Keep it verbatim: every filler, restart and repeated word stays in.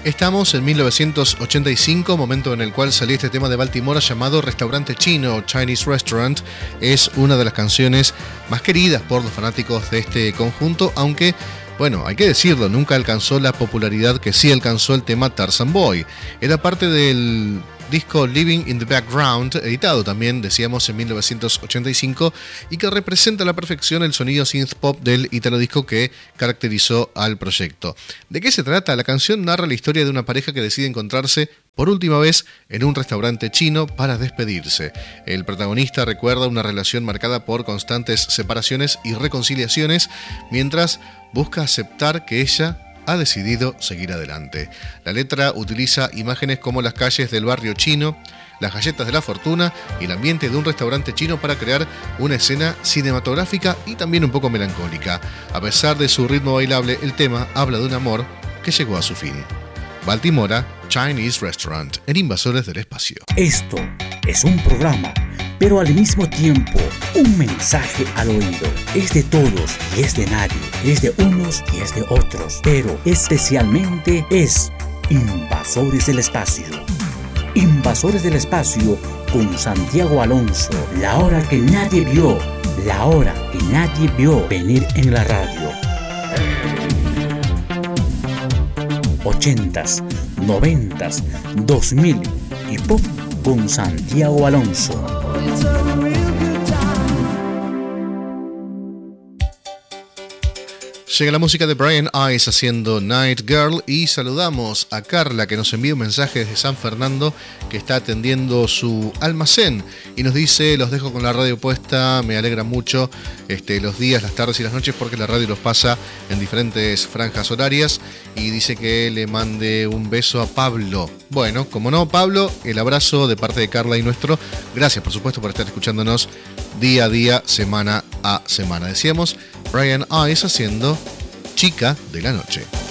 Estamos en mil novecientos ochenta y cinco, momento en el cual salió este tema de Baltimore llamado Restaurante Chino, Chinese Restaurant. Es una de las canciones más queridas por los fanáticos de este conjunto, aunque, bueno, hay que decirlo, nunca alcanzó la popularidad que sí alcanzó el tema Tarzan Boy. Era parte del disco Living in the Background, editado también, decíamos, en mil novecientos ochenta y cinco, y que representa a la perfección el sonido synth pop del italo disco que caracterizó al proyecto. ¿De qué se trata? La canción narra la historia de una pareja que decide encontrarse por última vez en un restaurante chino para despedirse. El protagonista recuerda una relación marcada por constantes separaciones y reconciliaciones, mientras busca aceptar que ella ha decidido seguir adelante. La letra utiliza imágenes como las calles del barrio chino, las galletas de la fortuna y el ambiente de un restaurante chino para crear una escena cinematográfica y también un poco melancólica. A pesar de su ritmo bailable, el tema habla de un amor que llegó a su fin. Baltimore, Chinese Restaurant, en Invasores del Espacio. Esto es un programa, pero al mismo tiempo un mensaje al oído. Es de todos y es de nadie, es de unos y es de otros, pero especialmente es Invasores del Espacio. Invasores del Espacio con Santiago Alonso, la hora que nadie vio, la hora que nadie vio venir en la radio. Ochentas, noventas, dos mil y pop con Santiago Alonso. Llega la música de Brian Ice haciendo Night Girl y saludamos a Carla, que nos envía un mensaje desde San Fernando, que está atendiendo su almacén y nos dice: los dejo con la radio puesta, me alegra mucho este, los días, las tardes y las noches, porque la radio los pasa en diferentes franjas horarias, y dice que le mande un beso a Pablo. Bueno, como no, Pablo, el abrazo de parte de Carla y nuestro. Gracias, por supuesto, por estar escuchándonos día a día, semana a semana. Decíamos Brian Ice haciendo Chica de la Noche.